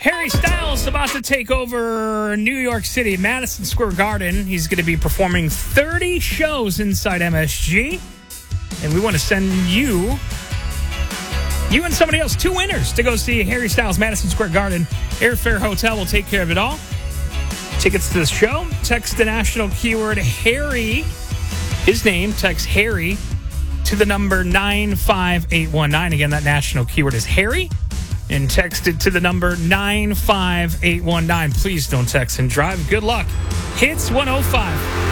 Harry Styles about to take over New York City, Madison Square Garden. He's going to be performing 30 shows inside MSG. And we want to send you and somebody else, 2 winners, to go see Harry Styles, Madison Square Garden. Airfare Hotel will take care of it all. Tickets to the show. Text the national keyword Harry, his name, text Harry, to the number 95819. Again, that national keyword is Harry. And text it to the number 95819. Please don't text and drive. Good luck. Hits 105.